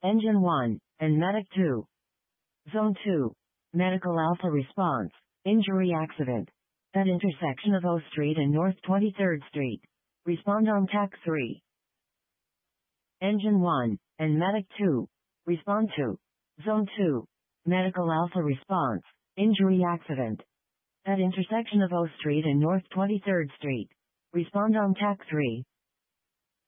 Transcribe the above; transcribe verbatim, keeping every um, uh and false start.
Engine one, and Medic two. Zone two. Medical Alpha response. Injury accident. At intersection of O Street and North twenty-third Street. Respond on T A C three. Engine one, and Medic two. Respond to. Zone two. Medical Alpha response. Injury accident. At intersection of O Street and North twenty-third Street. Respond on T A C three.